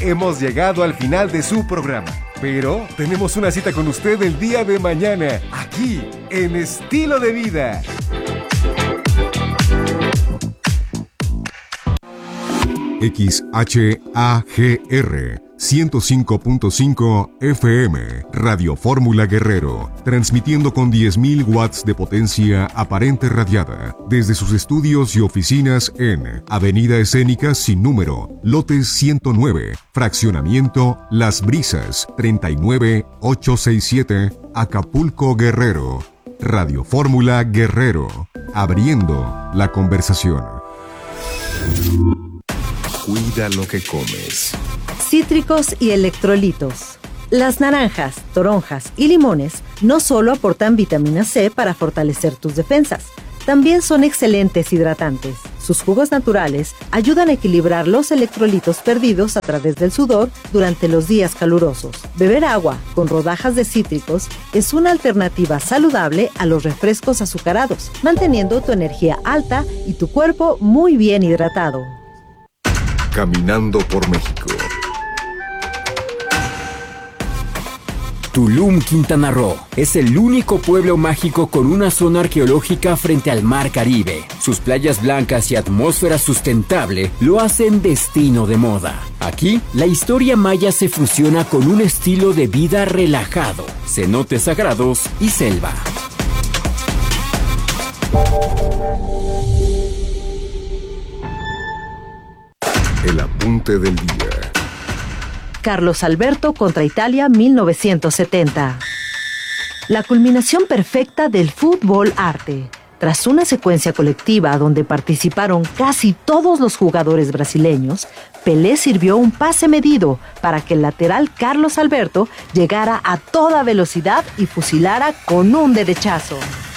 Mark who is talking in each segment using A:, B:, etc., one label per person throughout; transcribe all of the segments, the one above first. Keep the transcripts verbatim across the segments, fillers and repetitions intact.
A: hemos llegado al final de su programa. Pero tenemos una cita con usted el día de mañana, aquí, en Estilo de Vida.
B: X H A G R ciento cinco punto cinco F M, Radio Fórmula Guerrero, transmitiendo con diez mil watts de potencia aparente radiada, desde sus estudios y oficinas en Avenida Escénica sin número, lote ciento nueve, fraccionamiento Las Brisas, treinta y nueve mil ochocientos sesenta y siete, Acapulco, Guerrero. Radio Fórmula Guerrero, abriendo la conversación.
A: Cuida lo que comes.
C: Cítricos y electrolitos. Las naranjas, toronjas y limones no solo aportan vitamina C para fortalecer tus defensas, también son excelentes hidratantes. Sus jugos naturales ayudan a equilibrar los electrolitos perdidos a través del sudor durante los días calurosos. Beber agua con rodajas de cítricos es una alternativa saludable a los refrescos azucarados, manteniendo tu energía alta y tu cuerpo muy bien hidratado.
A: Caminando por México.
D: Tulum, Quintana Roo, es el único pueblo mágico con una zona arqueológica frente al Mar Caribe. Sus playas blancas y atmósfera sustentable lo hacen destino de moda. Aquí, la historia maya se fusiona con un estilo de vida relajado, cenotes sagrados y selva.
A: El apunte del día.
C: Carlos Alberto contra Italia mil novecientos setenta. La culminación perfecta del fútbol arte. Tras una secuencia colectiva donde participaron casi todos los jugadores brasileños, Pelé sirvió un pase medido para que el lateral Carlos Alberto llegara a toda velocidad y fusilara con un derechazo.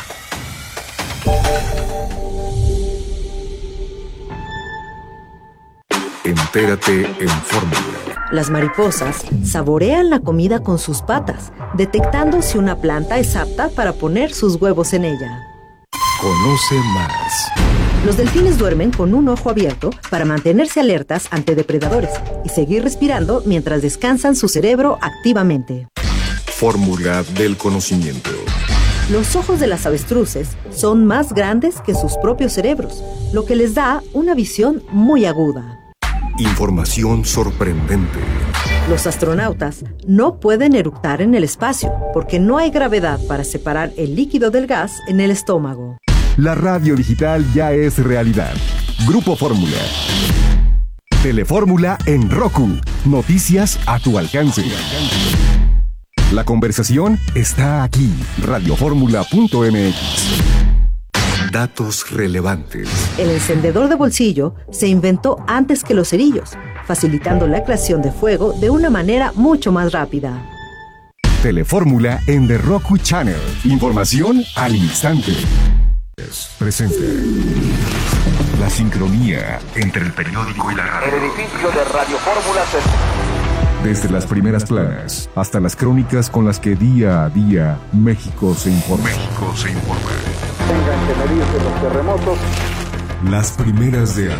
A: Entérate en Fórmula.
C: Las mariposas saborean la comida con sus patas, detectando si una planta es apta para poner sus huevos en ella.
A: Conoce más.
C: Los delfines duermen con un ojo abierto para mantenerse alertas ante depredadores y seguir respirando mientras descansan su cerebro activamente.
A: Fórmula del conocimiento.
C: Los ojos de las avestruces son más grandes que sus propios cerebros, lo que les da una visión muy aguda.
A: Información sorprendente.
C: Los astronautas no pueden eructar en el espacio porque no hay gravedad para separar el líquido del gas en el estómago.
B: La radio digital ya es realidad. Grupo Fórmula. Telefórmula en Roku. Noticias a tu alcance. La conversación está aquí. radioformula punto m x.
A: Datos relevantes.
C: El encendedor de bolsillo se inventó antes que los cerillos, facilitando la creación de fuego de una manera mucho más rápida.
B: Telefórmula en The Roku Channel. Información al instante. Presente. La sincronía entre el periódico y la radio.
E: El edificio de Radio Fórmula se...
B: Desde las primeras planas hasta las crónicas con las que día a día México se informa.
A: México se informa.
E: Tengan que medirse los terremotos.
B: Las primeras de año.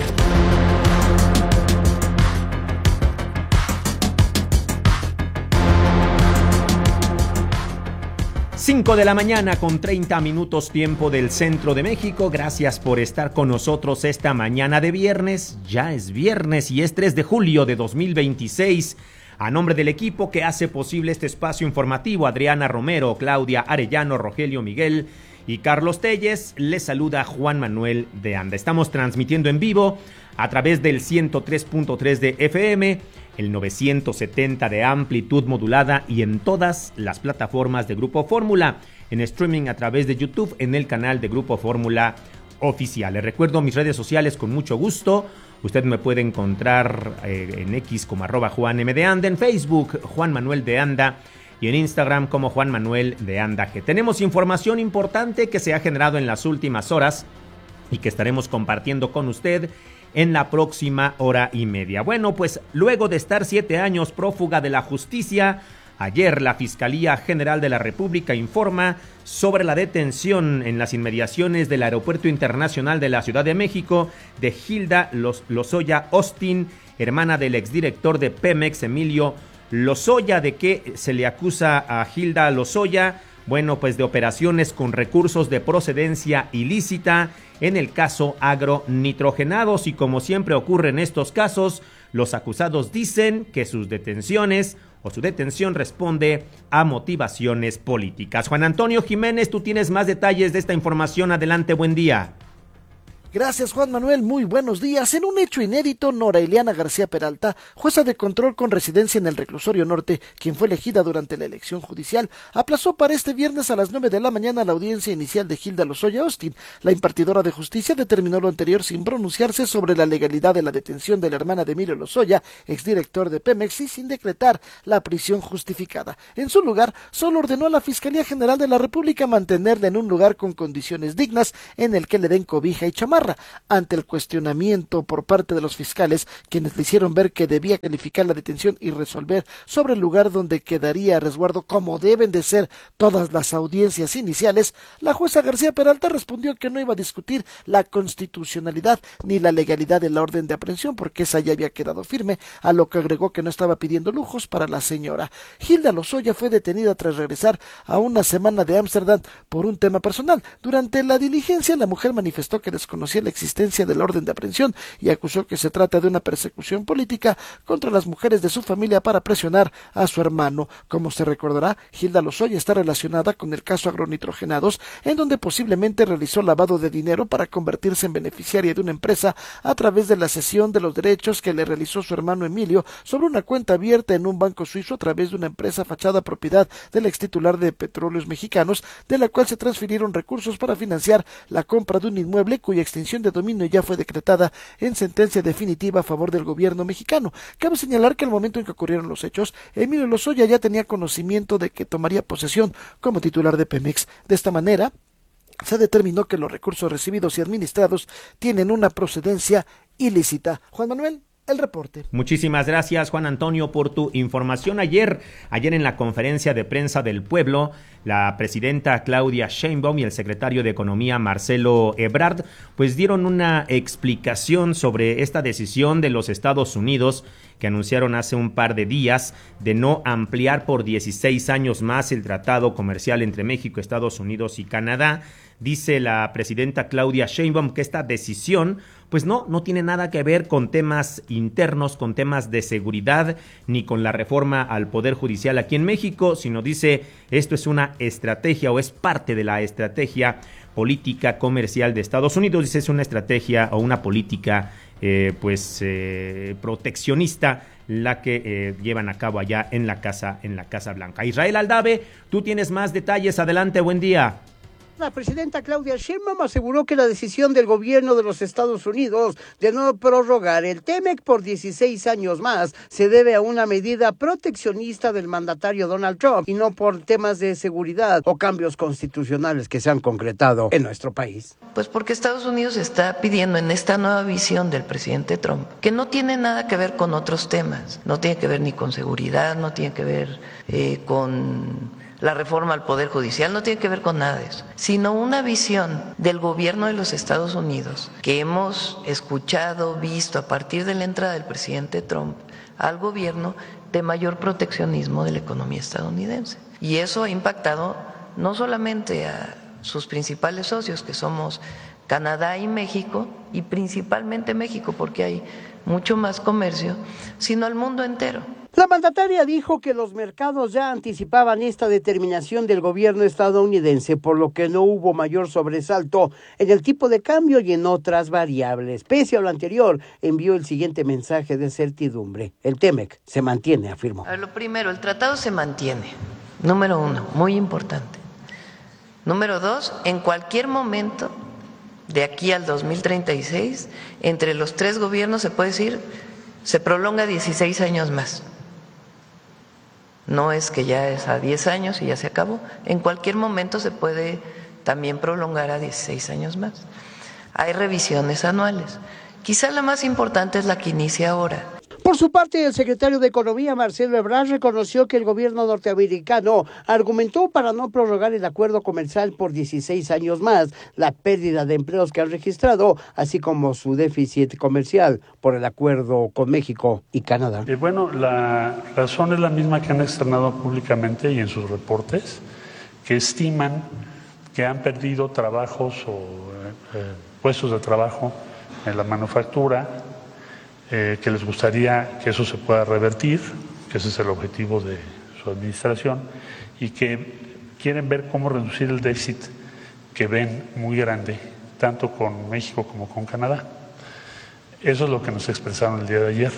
F: cinco de la mañana con treinta minutos tiempo del centro de México. Gracias por estar con nosotros esta mañana de viernes. Ya es viernes y es tres de julio de dos mil veintiséis. A nombre del equipo que hace posible este espacio informativo, Adriana Romero, Claudia Arellano, Rogelio Miguel y Carlos Telles, les saluda Juan Manuel de Anda. Estamos transmitiendo en vivo a través del ciento tres punto tres de F M, el novecientos setenta de amplitud modulada y en todas las plataformas de Grupo Fórmula, en streaming a través de YouTube en el canal de Grupo Fórmula Oficial. Les recuerdo mis redes sociales con mucho gusto. Usted me puede encontrar eh, en X como arroba Juan M de Anda, en Facebook Juan Manuel de Anda y en Instagram como Juan Manuel de Anda. Que tenemos información importante que se ha generado en las últimas horas y que estaremos compartiendo con usted en la próxima hora y media. Bueno, pues luego de estar siete años prófuga de la justicia, ayer la Fiscalía General de la República informa sobre la detención en las inmediaciones del Aeropuerto Internacional de la Ciudad de México de Hilda Los- Lozoya Austin, hermana del exdirector de Pemex, Emilio Lozoya. ¿De qué se le acusa a Hilda Lozoya? Bueno, pues de operaciones con recursos de procedencia ilícita en el caso agronitrogenados, y como siempre ocurre en estos casos, los acusados dicen que sus detenciones o su detención responde a motivaciones políticas. Juan Antonio Jiménez, tú tienes más detalles de esta información. Adelante, buen día.
G: Gracias, Juan Manuel, muy buenos días. En un hecho inédito, Nora Eliana García Peralta, jueza de control con residencia en el Reclusorio Norte, quien fue elegida durante la elección judicial, aplazó para este viernes a las nueve de la mañana la audiencia inicial de Hilda Lozoya Austin. La impartidora de justicia determinó lo anterior sin pronunciarse sobre la legalidad de la detención de la hermana de Emilio Lozoya, exdirector de Pemex, y sin decretar la prisión justificada. En su lugar, solo ordenó a la Fiscalía General de la República mantenerla en un lugar con condiciones dignas en el que le den cobija y chamarra. Ante el cuestionamiento por parte de los fiscales, quienes le hicieron ver que debía calificar la detención y resolver sobre el lugar donde quedaría a resguardo, como deben de ser todas las audiencias iniciales, la jueza García Peralta respondió que no iba a discutir la constitucionalidad ni la legalidad de la orden de aprehensión, porque esa ya había quedado firme, a lo que agregó que no estaba pidiendo lujos para la señora. Hilda Lozoya fue detenida tras regresar a una semana de Ámsterdam por un tema personal. Durante la diligencia, la mujer manifestó que desconocía la existencia de la orden de aprehensión y acusó que se trata de una persecución política contra las mujeres de su familia para presionar a su hermano. Como se recordará, Hilda Lozoya está relacionada con el caso agronitrogenados, en donde posiblemente realizó lavado de dinero para convertirse en beneficiaria de una empresa a través de la cesión de los derechos que le realizó su hermano Emilio sobre una cuenta abierta en un banco suizo a través de una empresa fachada propiedad del extitular de Petróleos Mexicanos, de la cual se transfirieron recursos para financiar la compra de un inmueble cuya extinción de dominio ya fue decretada en sentencia definitiva a favor del gobierno mexicano. Cabe señalar que al momento en que ocurrieron los hechos, Emilio Lozoya ya tenía conocimiento de que tomaría posesión como titular de Pemex. De esta manera, se determinó que los recursos recibidos y administrados tienen una procedencia ilícita. Juan Manuel, el reporte.
F: Muchísimas gracias, Juan Antonio, por tu información. Ayer, ayer en la conferencia de prensa del pueblo, la presidenta Claudia Sheinbaum y el secretario de Economía Marcelo Ebrard pues dieron una explicación sobre esta decisión de los Estados Unidos que anunciaron hace un par de días de no ampliar por dieciséis años más el tratado comercial entre México, Estados Unidos y Canadá. Dice la presidenta Claudia Sheinbaum que esta decisión pues no, no tiene nada que ver con temas internos, con temas de seguridad, ni con la reforma al Poder Judicial aquí en México, sino dice esto es una estrategia o es parte de la estrategia política comercial de Estados Unidos. Dice es una estrategia o una política eh, pues eh, proteccionista la que eh, llevan a cabo allá en la Casa, en la Casa Blanca. Israel Aldave, tú tienes más detalles. Adelante, buen día.
H: La presidenta Claudia Sheinbaum aseguró que la decisión del gobierno de los Estados Unidos de no prorrogar el TEMEC por dieciséis años más se debe a una medida proteccionista del mandatario Donald Trump y no por temas de seguridad o cambios constitucionales que se han concretado en nuestro país.
I: Pues porque Estados Unidos está pidiendo en esta nueva visión del presidente Trump, que no tiene nada que ver con otros temas, no tiene que ver ni con seguridad, no tiene que ver eh, con la reforma al Poder Judicial, no tiene que ver con nada de eso, sino una visión del gobierno de los Estados Unidos que hemos escuchado, visto a partir de la entrada del presidente Trump al gobierno de mayor proteccionismo de la economía estadounidense. Y eso ha impactado no solamente a sus principales socios, que somos Canadá y México, y principalmente México, porque hay mucho más comercio, sino al mundo entero.
H: La mandataria dijo que los mercados ya anticipaban esta determinación del gobierno estadounidense, por lo que no hubo mayor sobresalto en el tipo de cambio y en otras variables. Pese a lo anterior, envió el siguiente mensaje de certidumbre. El TEMEC se mantiene, afirmó.
I: A ver, lo primero, el tratado se mantiene. Número uno, muy importante. Número dos, en cualquier momento de aquí al dos mil treinta y seis, entre los tres gobiernos se puede decir, se prolonga dieciséis años más. No es que ya es a diez años y ya se acabó. En cualquier momento se puede también prolongar a dieciséis años más. Hay revisiones anuales. Quizá la más importante es la que inicia ahora.
H: Por su parte, el secretario de Economía, Marcelo Ebrard, reconoció que el gobierno norteamericano argumentó para no prorrogar el acuerdo comercial por dieciséis años más, la pérdida de empleos que han registrado, así como su déficit comercial por el acuerdo con México y Canadá.
J: Eh, bueno, la razón es la misma que han externado públicamente y en sus reportes, que estiman que han perdido trabajos o eh, eh, puestos de trabajo en la manufactura, Eh, que les gustaría que eso se pueda revertir, que ese es el objetivo de su administración, y que quieren ver cómo reducir el déficit que ven muy grande, tanto con México como con Canadá. Eso es lo que nos expresaron el día de ayer,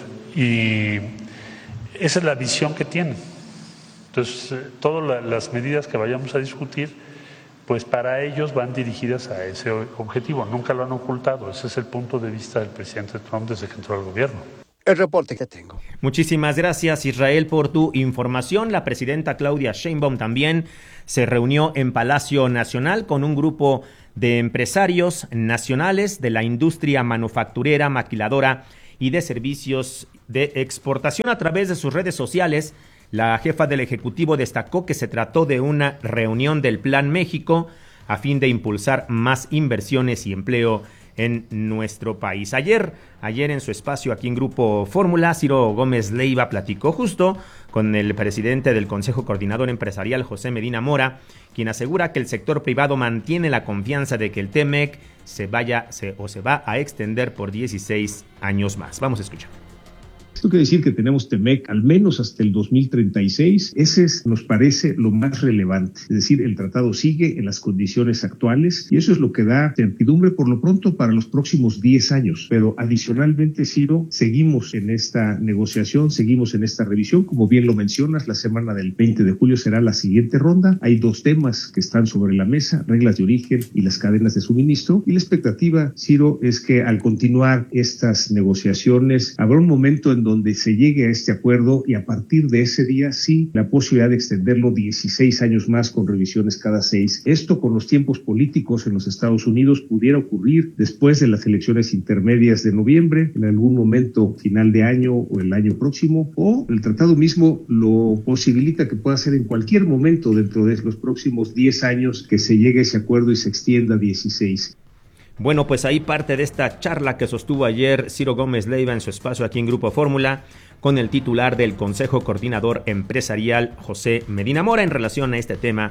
J: y esa es la visión que tienen. Entonces, eh, todas la, las medidas que vayamos a discutir, pues para ellos van dirigidas a ese objetivo, nunca lo han ocultado, ese es el punto de vista del presidente Trump desde que entró al gobierno.
H: El reporte que tengo.
F: Muchísimas gracias, Israel, por tu información. La presidenta Claudia Sheinbaum también se reunió en Palacio Nacional con un grupo de empresarios nacionales de la industria manufacturera, maquiladora y de servicios de exportación. A través de sus redes sociales, la jefa del Ejecutivo destacó que se trató de una reunión del Plan México a fin de impulsar más inversiones y empleo en nuestro país. Ayer, ayer en su espacio aquí en Grupo Fórmula, Ciro Gómez Leiva platicó justo con el presidente del Consejo Coordinador Empresarial, José Medina Mora, quien asegura que el sector privado mantiene la confianza de que el T-MEC se vaya se, o se va a extender por dieciséis años más. Vamos a escuchar.
K: Esto quiere decir que tenemos T-MEC al menos hasta el dos mil treinta y seis. Ese es, nos parece lo más relevante. Es decir, el tratado sigue en las condiciones actuales y eso es lo que da certidumbre por lo pronto para los próximos diez años. Pero adicionalmente, Ciro, seguimos en esta negociación, seguimos en esta revisión. Como bien lo mencionas, la semana del veinte de julio será la siguiente ronda. Hay dos temas que están sobre la mesa, reglas de origen y las cadenas de suministro. Y la expectativa, Ciro, es que al continuar estas negociaciones habrá un momento en donde se llegue a este acuerdo y a partir de ese día sí la posibilidad de extenderlo dieciséis años más con revisiones cada seis. Esto con los tiempos políticos en los Estados Unidos pudiera ocurrir después de las elecciones intermedias de noviembre, en algún momento final de año o el año próximo, o el tratado mismo lo posibilita que pueda ser en cualquier momento dentro de los próximos diez años que se llegue a ese acuerdo y se extienda a dieciséis.
F: Bueno, pues ahí parte de esta charla que sostuvo ayer Ciro Gómez Leiva en su espacio aquí en Grupo Fórmula con el titular del Consejo Coordinador Empresarial, José Medina Mora, en relación a este tema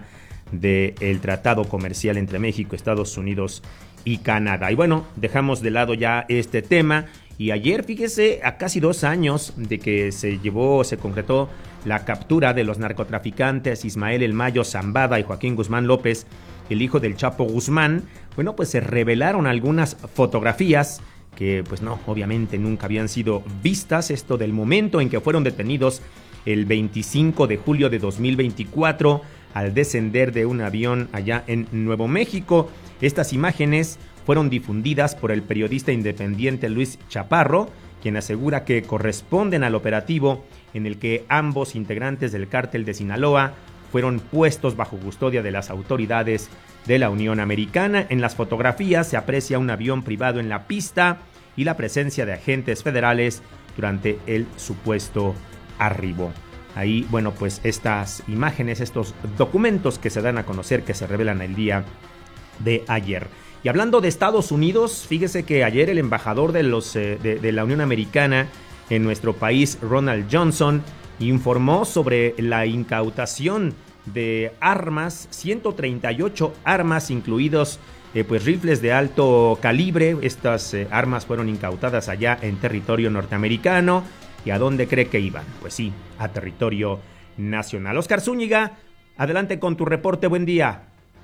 F: del tratado comercial entre México, Estados Unidos y Canadá. Y bueno, dejamos de lado ya este tema y ayer, fíjese, a casi dos años de que se llevó, se concretó la captura de los narcotraficantes Ismael El Mayo Zambada y Joaquín Guzmán López, el hijo del Chapo Guzmán, bueno, pues se revelaron algunas fotografías que, pues no, obviamente nunca habían sido vistas. Esto del momento en que fueron detenidos el veinticinco de julio de dos mil veinticuatro al descender de un avión allá en Nuevo México. Estas imágenes fueron difundidas por el periodista independiente Luis Chaparro, quien asegura que corresponden al operativo en el que ambos integrantes del cártel de Sinaloa fueron puestos bajo custodia de las autoridades de la Unión Americana. En las fotografías se aprecia un avión privado en la pista y la presencia de agentes federales durante el supuesto arribo. Ahí, bueno, pues estas imágenes, estos documentos que se dan a conocer, que se revelan el día de ayer. Y hablando de Estados Unidos, fíjese que ayer el embajador de, los, eh, de, de la Unión Americana en nuestro país, Ronald Johnson, informó sobre la incautación de armas, ciento treinta y ocho armas, incluidos eh, pues rifles de alto calibre. Estas eh, armas fueron incautadas allá en territorio norteamericano. ¿Y a dónde cree que iban? Pues sí, a territorio nacional. Oscar Zúñiga, adelante con tu reporte, buen día.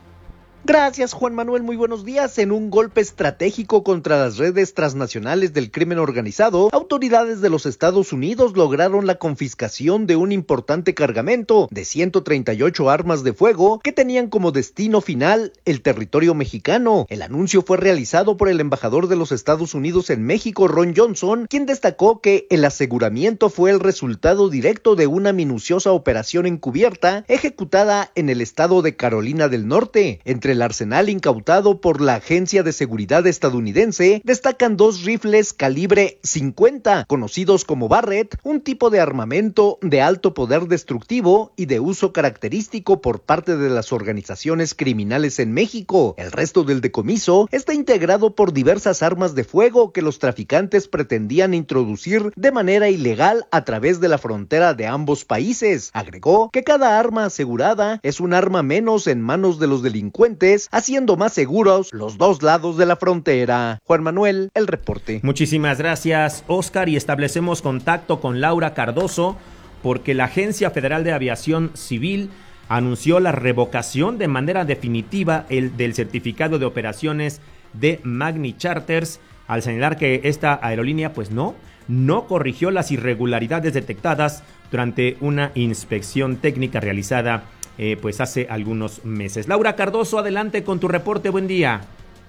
L: Gracias, Juan Manuel, muy buenos días. En un golpe estratégico contra las redes transnacionales del crimen organizado, autoridades de los Estados Unidos lograron la confiscación de un importante cargamento de ciento treinta y ocho armas de fuego que tenían como destino final el territorio mexicano. El anuncio fue realizado por el embajador de los Estados Unidos en México, Ron Johnson, quien destacó que el aseguramiento fue el resultado directo de una minuciosa operación encubierta ejecutada en el estado de Carolina del Norte. Entre Entre el arsenal incautado por la Agencia de Seguridad estadounidense destacan dos rifles calibre cincuenta, conocidos como Barrett, un tipo de armamento de alto poder destructivo y de uso característico por parte de las organizaciones criminales en México. El resto del decomiso está integrado por diversas armas de fuego que los traficantes pretendían introducir de manera ilegal a través de la frontera de ambos países. Agregó que cada arma asegurada es un arma menos en manos de los delincuentes, haciendo más seguros los dos lados de la frontera. Juan Manuel, el reporte.
F: Muchísimas gracias, Oscar, y establecemos contacto con Laura Cardoso porque la Agencia Federal de Aviación Civil anunció la revocación de manera definitiva el del certificado de operaciones de Magni Charters, al señalar que esta aerolínea pues no, no corrigió las irregularidades detectadas durante una inspección técnica realizada eh, pues hace algunos meses. Laura Cardoso, adelante con tu reporte, buen día.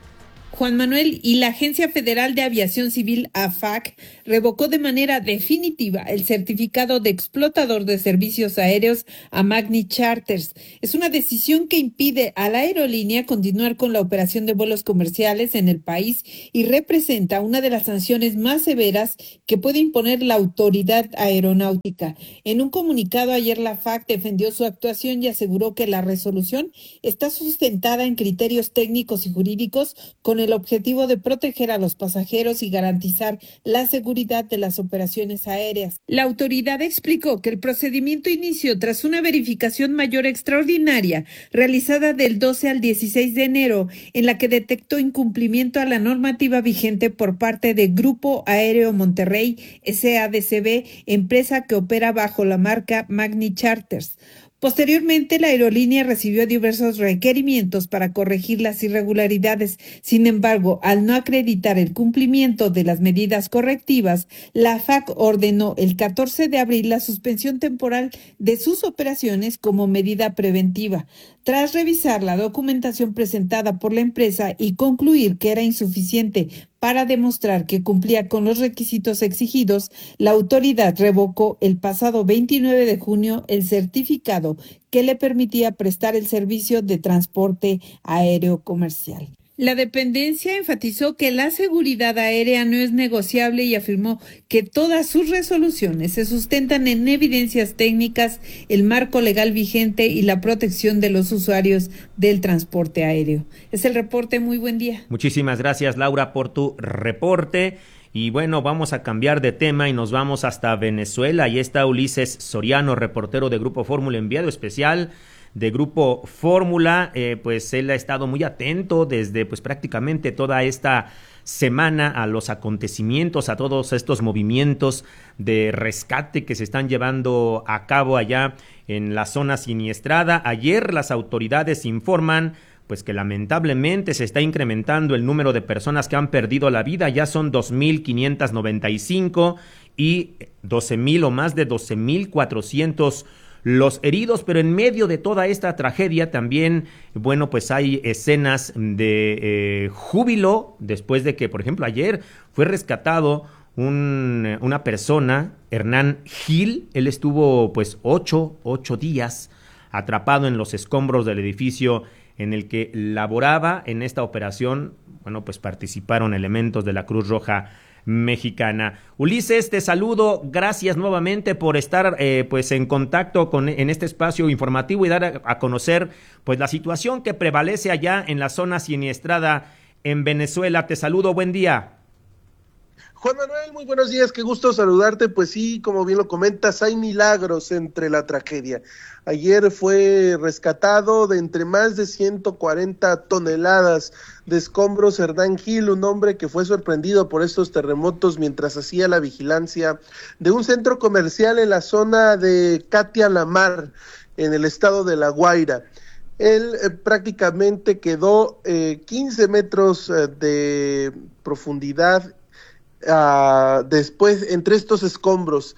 M: Juan Manuel, y la Agencia Federal de Aviación Civil, A F A C, revocó de manera definitiva el certificado de explotador de servicios aéreos a Magni Charters. Es una decisión que impide a la aerolínea continuar con la operación de vuelos comerciales en el país y representa una de las sanciones más severas que puede imponer la autoridad aeronáutica. En un comunicado ayer, la A F A C defendió su actuación y aseguró que la resolución está sustentada en criterios técnicos y jurídicos con el objetivo de proteger a los pasajeros y garantizar la seguridad de las operaciones aéreas. La autoridad explicó que el procedimiento inició tras una verificación mayor extraordinaria realizada del doce al dieciséis de enero, en la que detectó incumplimiento a la normativa vigente por parte de Grupo Aéreo Monterrey S A D C B, empresa que opera bajo la marca Magni Charters. Posteriormente, la aerolínea recibió diversos requerimientos para corregir las irregularidades. Sin embargo, al no acreditar el cumplimiento de las medidas correctivas, la A F A C ordenó el catorce de abril la suspensión temporal de sus operaciones como medida preventiva. Tras revisar la documentación presentada por la empresa y concluir que era insuficiente para demostrar que cumplía con los requisitos exigidos, la autoridad revocó el pasado veintinueve de junio el certificado que le permitía prestar el servicio de transporte aéreo comercial. La dependencia enfatizó que la seguridad aérea no es negociable y afirmó que todas sus resoluciones se sustentan en evidencias técnicas, el marco legal vigente y la protección de los usuarios del transporte aéreo. Es el reporte, muy buen día.
F: Muchísimas gracias, Laura, por tu reporte. Y bueno, vamos a cambiar de tema y nos vamos hasta Venezuela. Ahí está Ulises Soriano, reportero de Grupo Fórmula, enviado especial de Grupo Fórmula. Eh, pues él ha estado muy atento desde pues prácticamente toda esta semana a los acontecimientos, a todos estos movimientos de rescate que se están llevando a cabo allá en la zona siniestrada. Ayer las autoridades informan pues que lamentablemente se está incrementando el número de personas que han perdido la vida. Ya son dos mil quinientos noventa y cinco y doce mil o más de doce mil cuatrocientos los heridos, pero en medio de toda esta tragedia también, bueno, pues hay escenas de eh, júbilo después de que, por ejemplo, ayer fue rescatado un, una persona, Hernán Gil. Él estuvo pues ocho, ocho días atrapado en los escombros del edificio en el que laboraba. En esta operación, bueno, pues participaron elementos de la Cruz Roja Mexicana. Ulises, te saludo, gracias nuevamente por estar eh, pues en contacto con en este espacio informativo y dar a, a conocer pues la situación que prevalece allá en la zona siniestrada en Venezuela. Te saludo, buen día.
N: Juan Manuel, muy buenos días, qué gusto saludarte. Pues sí, como bien lo comentas, hay milagros entre la tragedia. Ayer fue rescatado de entre más de ciento cuarenta toneladas de escombros Hernán Gil, un hombre que fue sorprendido por estos terremotos mientras hacía la vigilancia de un centro comercial en la zona de Catia La Mar, en el estado de La Guaira. Él eh, prácticamente quedó eh, quince metros eh, de profundidad Uh, después entre estos escombros.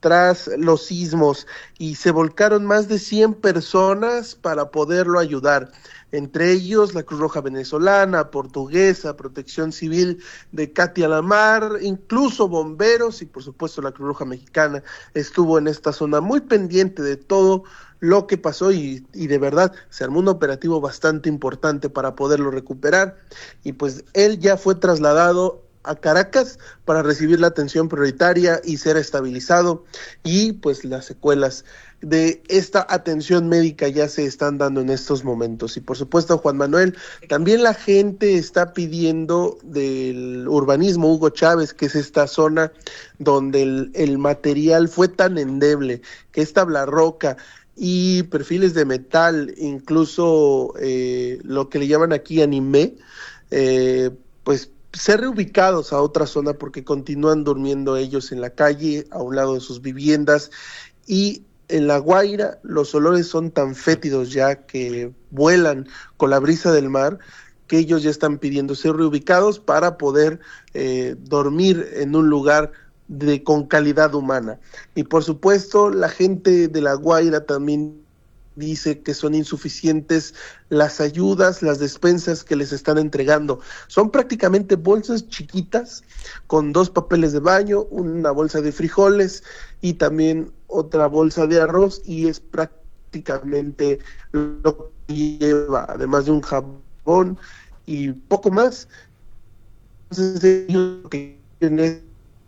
N: tras los sismos y se volcaron más de cien personas para poderlo ayudar. Entre ellos la Cruz Roja Venezolana, Portuguesa, Protección Civil de Katia la Mar, incluso bomberos y por supuesto la Cruz Roja Mexicana estuvo en esta zona muy pendiente de todo lo que pasó y, y de verdad se armó un operativo bastante importante para poderlo recuperar y pues él ya fue trasladado a Caracas para recibir la atención prioritaria y ser estabilizado y pues las secuelas de esta atención médica ya se están dando en estos momentos. Y por supuesto, Juan Manuel, también la gente está pidiendo del urbanismo Hugo Chávez, que es esta zona donde el, el material fue tan endeble, que es tabla roca y perfiles de metal, incluso eh, lo que le llaman aquí anime, eh, pues ser reubicados a otra zona porque continúan durmiendo ellos en la calle, a un lado de sus viviendas, y en La Guaira los olores son tan fétidos ya que vuelan con la brisa del mar, que ellos ya están pidiendo ser reubicados para poder eh, dormir en un lugar de con calidad humana. Y por supuesto la gente de La Guaira también dice que son insuficientes las ayudas, las despensas que les están entregando. Son prácticamente bolsas chiquitas con dos papeles de baño, una bolsa de frijoles y también otra bolsa de arroz, y es prácticamente lo que lleva, además de un jabón y poco más. Entonces ellos lo que quieren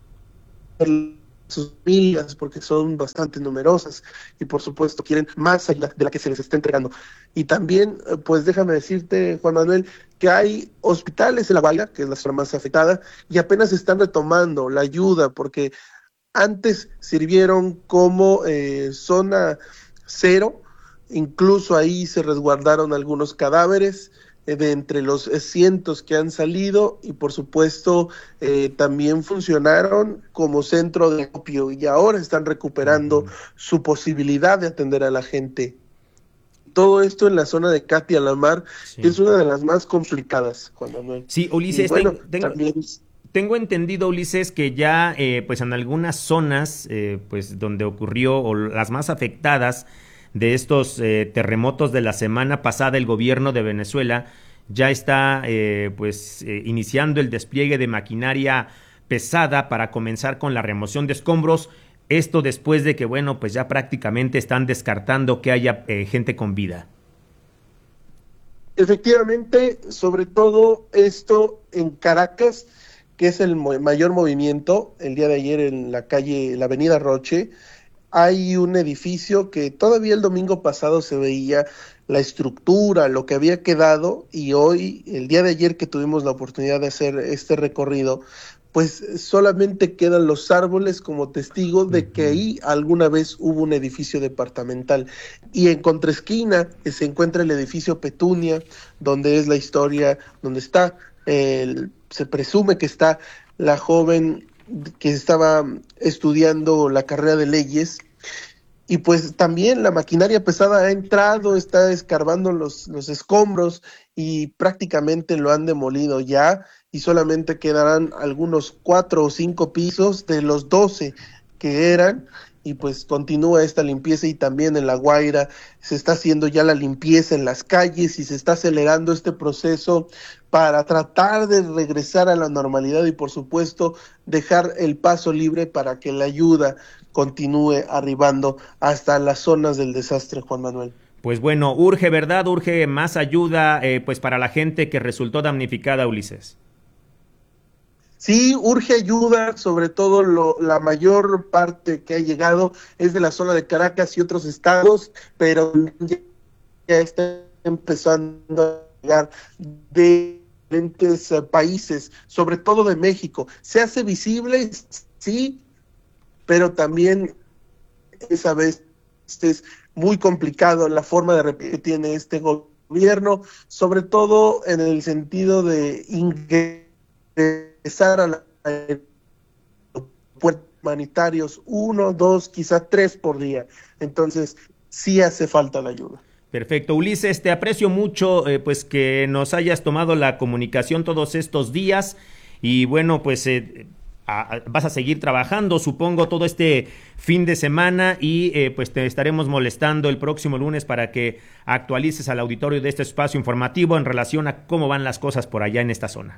N: es sus familias, porque son bastante numerosas y por supuesto quieren más ayuda de la que se les está entregando. Y también, pues déjame decirte, Juan Manuel, que hay hospitales en La Guaira, que es la zona más afectada, y apenas están retomando la ayuda, porque antes sirvieron como eh, zona cero, incluso ahí se resguardaron algunos cadáveres de entre los cientos que han salido, y por supuesto eh, también funcionaron como centro de opio y ahora están recuperando uh-huh. su posibilidad de atender a la gente. Todo esto en la zona de Katia la Mar, sí. que es una de las más complicadas, Juan Manuel.
F: Sí, Ulises,
N: bueno,
F: ten, tengo,
N: también...
F: tengo entendido, Ulises, que ya eh, pues en algunas zonas eh, pues donde ocurrió, o las más afectadas de estos eh, terremotos de la semana pasada, el gobierno de Venezuela ya está eh, pues eh, iniciando el despliegue de maquinaria pesada para comenzar con la remoción de escombros. Esto después de que, bueno, pues ya prácticamente están descartando que haya eh, gente con vida.
N: Efectivamente, sobre todo esto en Caracas, que es el mo- mayor movimiento. El día de ayer en la calle, la avenida Roche, hay un edificio que todavía el domingo pasado se veía la estructura, lo que había quedado, y hoy, el día de ayer que tuvimos la oportunidad de hacer este recorrido, pues solamente quedan los árboles como testigo de que ahí alguna vez hubo un edificio departamental. Y en contraesquina se encuentra el edificio Petunia, donde es la historia, donde está, el, se presume que está la joven que estaba estudiando la carrera de leyes, y pues también la maquinaria pesada ha entrado, está escarbando los, los escombros y prácticamente lo han demolido ya, y solamente quedarán algunos cuatro o cinco pisos de los doce que eran, y pues continúa esta limpieza. Y también en La Guaira se está haciendo ya la limpieza en las calles y se está acelerando este proceso para tratar de regresar a la normalidad y por supuesto dejar el paso libre para que la ayuda continúe arribando hasta las zonas del desastre, Juan Manuel.
F: Pues bueno, urge, ¿verdad? Urge más ayuda eh, pues para la gente que resultó damnificada, Ulises.
N: Sí, urge ayuda, sobre todo lo, la mayor parte que ha llegado es de la zona de Caracas y otros estados, pero ya, ya está empezando a llegar de diferentes uh, países, sobre todo de México. Se hace visible, sí, pero también esa vez es muy complicado la forma de repetir que tiene este gobierno, sobre todo en el sentido de ingresar a la puertos humanitarios, uno, dos, quizás tres por día. Entonces, sí hace falta la ayuda.
F: Perfecto, Ulises, te aprecio mucho eh, pues que nos hayas tomado la comunicación todos estos días y bueno, pues eh, a, vas a seguir trabajando, supongo, todo este fin de semana y eh, pues te estaremos molestando el próximo lunes para que actualices al auditorio de este espacio informativo en relación a cómo van las cosas por allá en esta zona.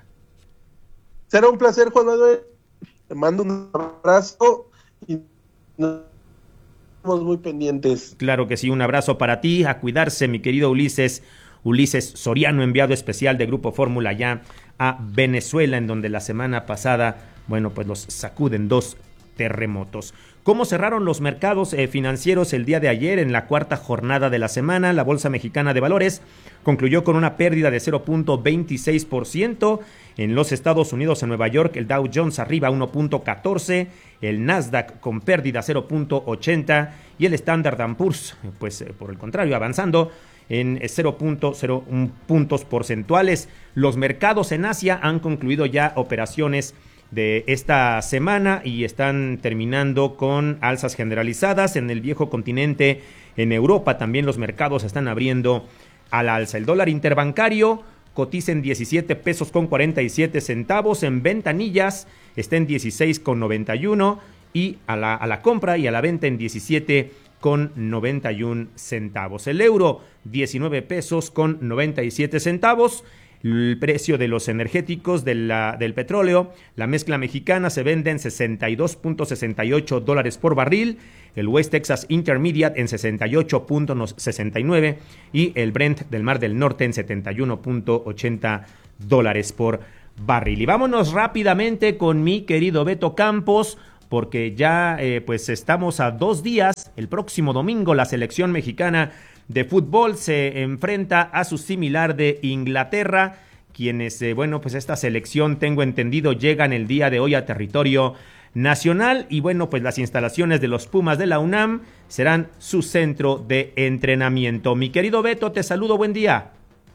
N: Será un placer, Juan Manuel. Te mando un abrazo y nos estamos muy pendientes.
F: Claro que sí, un abrazo para ti, a cuidarse, mi querido Ulises, Ulises Soriano, enviado especial de Grupo Fórmula ya a Venezuela, en donde la semana pasada, bueno, pues los sacuden dos terremotos. ¿Cómo cerraron los mercados eh, financieros el día de ayer en la cuarta jornada de la semana? La Bolsa Mexicana de Valores concluyó con una pérdida de cero punto veintiséis por ciento. En los Estados Unidos, en Nueva York, el Dow Jones arriba uno punto catorce, el Nasdaq con pérdida cero punto ochenta y el Standard and Poor's, pues eh, por el contrario, avanzando en cero punto cero uno puntos porcentuales. Los mercados en Asia han concluido ya operaciones de esta semana y están terminando con alzas generalizadas. En el viejo continente, en Europa, también los mercados están abriendo al alza. El dólar interbancario cotiza en diecisiete pesos con cuarenta y siete centavos, en ventanillas está en dieciséis con noventa y uno y a la, a la compra y a la venta en diecisiete con noventa y un centavos. El euro, diecinueve pesos con noventa y siete centavos. El precio de los energéticos de la, del petróleo, la mezcla mexicana se vende en sesenta y dos punto sesenta y ocho dólares por barril, el West Texas Intermediate en sesenta y ocho punto sesenta y nueve y el Brent del Mar del Norte en setenta y uno punto ochenta dólares por barril. Y vámonos rápidamente con mi querido Beto Campos, porque ya eh, pues estamos a dos días. El próximo domingo la selección mexicana de fútbol se enfrenta a su similar de Inglaterra, quienes, eh, bueno, pues esta selección, tengo entendido, llegan el día de hoy a territorio nacional y bueno, pues las instalaciones de los Pumas de la UNAM serán su centro de entrenamiento. Mi querido Beto, te saludo, buen día.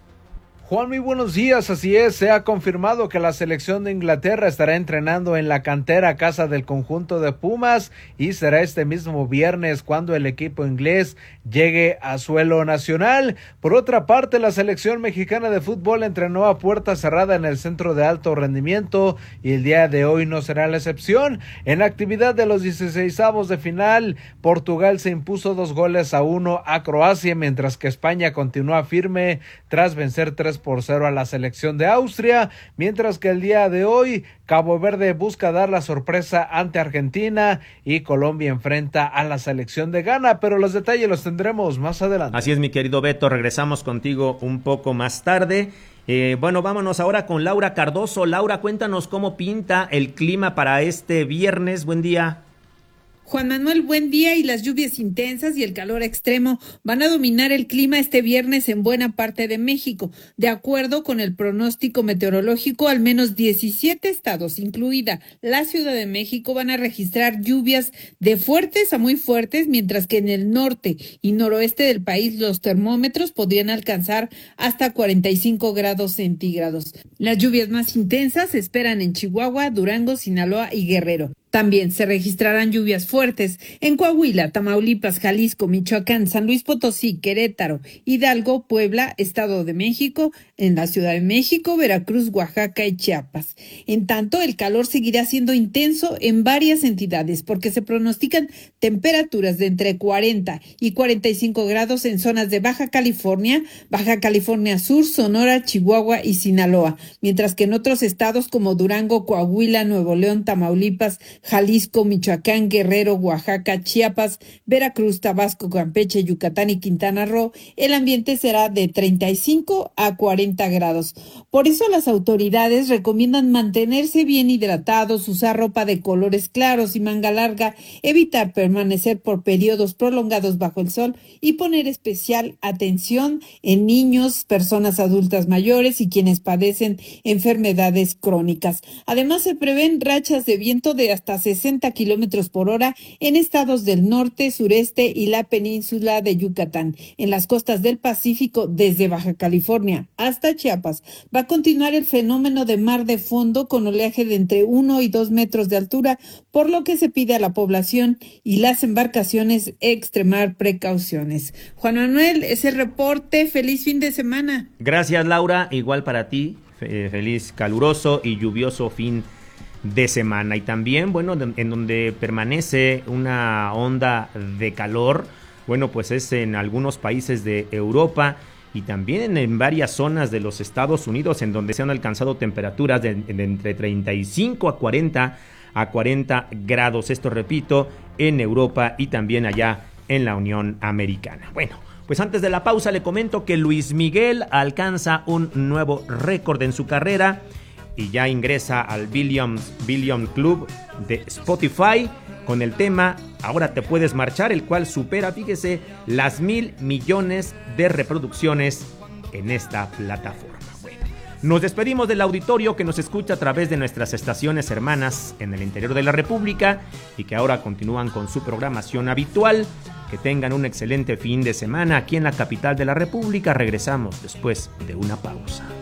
O: Juan, muy buenos días, así es, se ha confirmado que la selección de Inglaterra estará entrenando en la cantera casa del conjunto de Pumas y será este mismo viernes cuando el equipo inglés llegue a suelo nacional. Por otra parte, la selección mexicana de fútbol entrenó a puerta cerrada en el centro de alto rendimiento y el día de hoy no será la excepción. En la actividad de los dieciseisavos de final, Portugal se impuso dos goles a uno a Croacia, mientras que España continúa firme tras vencer tres por cero a la selección de Austria, mientras que el día de hoy Cabo Verde busca dar la sorpresa ante Argentina y Colombia enfrenta a la selección de Ghana, pero los detalles los tendremos más adelante.
F: Así es, mi querido Beto, regresamos contigo un poco más tarde. Eh, bueno, vámonos ahora con Laura Cardoso. Laura, cuéntanos cómo pinta el clima para este viernes. Buen día.
M: Juan Manuel, buen día, y las lluvias intensas y el calor extremo van a dominar el clima este viernes en buena parte de México. De acuerdo con el pronóstico meteorológico, al menos diecisiete estados, incluida la Ciudad de México, van a registrar lluvias de fuertes a muy fuertes, mientras que en el norte y noroeste del país los termómetros podrían alcanzar hasta cuarenta y cinco grados centígrados. Las lluvias más intensas se esperan en Chihuahua, Durango, Sinaloa y Guerrero. También se registrarán lluvias fuertes en Coahuila, Tamaulipas, Jalisco, Michoacán, San Luis Potosí, Querétaro, Hidalgo, Puebla, Estado de México, en la Ciudad de México, Veracruz, Oaxaca y Chiapas. En tanto, el calor seguirá siendo intenso en varias entidades porque se pronostican temperaturas de entre cuarenta y cuarenta y cinco grados en zonas de Baja California, Baja California Sur, Sonora, Chihuahua y Sinaloa, mientras que en otros estados como Durango, Coahuila, Nuevo León, Tamaulipas, Jalisco, Michoacán, Guerrero, Oaxaca, Chiapas, Veracruz, Tabasco, Campeche, Yucatán y Quintana Roo, el ambiente será de treinta y cinco a cuarenta grados. Por eso las autoridades recomiendan mantenerse bien hidratados, usar ropa de colores claros y manga larga, evitar permanecer por periodos prolongados bajo el sol y poner especial atención en niños, personas adultas mayores y quienes padecen enfermedades crónicas. Además, se prevén rachas de viento de hasta sesenta kilómetros por hora en estados del norte, sureste y la península de Yucatán. En las costas del Pacífico, desde Baja California hasta Chiapas, va a continuar el fenómeno de mar de fondo con oleaje de entre uno y dos metros de altura, por lo que se pide a la población y las embarcaciones extremar precauciones. Juan Manuel, ese reporte. Feliz fin de semana.
F: Gracias, Laura. Igual para ti. Feliz, caluroso y lluvioso fin de semana. Y también, bueno, en donde permanece una onda de calor, bueno, pues es en algunos países de Europa y también en varias zonas de los Estados Unidos, en donde se han alcanzado temperaturas de, de entre treinta y cinco a cuarenta grados. Esto, repito, en Europa y también allá en la Unión Americana. Bueno, pues antes de la pausa le comento que Luis Miguel alcanza un nuevo récord en su carrera y ya ingresa al Billion, Billion Club de Spotify con el tema Ahora te puedes marchar, el cual supera, fíjese, las mil millones de reproducciones en esta plataforma. Bueno, nos despedimos del auditorio que nos escucha a través de nuestras estaciones hermanas en el interior de la República y que ahora continúan con su programación habitual. Que tengan un excelente fin de semana aquí en la capital de la República. Regresamos después de una pausa.